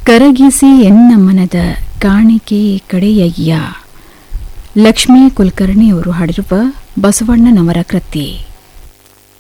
ಕರಗಿಸಿ ಎನ್ನ ಮನದ ಕಾಣಿಕೆ ಕಡೆಯಯ್ಯ. ಲಕ್ಷ್ಮೀ ಕುಲಕರ್ಣಿ ಅವರು ಹಾಡಿರುವ ಬಸವಣ್ಣನವರ ಕೃತಿ.